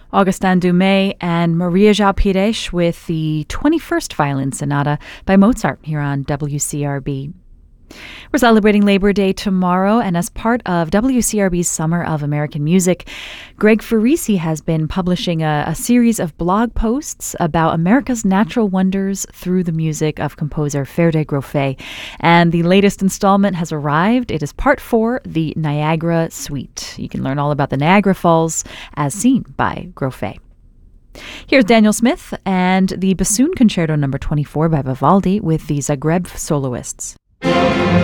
Augustin Dumay and Maria João Pires with the 21st Violin Sonata by Mozart here on WCRB. We're celebrating Labor Day tomorrow, and as part of WCRB's Summer of American Music, Greg Farisi has been publishing a series of blog posts about America's natural wonders through the music of composer Ferdi Grofé. And the latest installment has arrived. It is part 4, the Niagara Suite. You can learn all about the Niagara Falls as seen by Grofé. Here's Daniel Smith and the Bassoon Concerto No. 24 by Vivaldi with the Zagreb Soloists.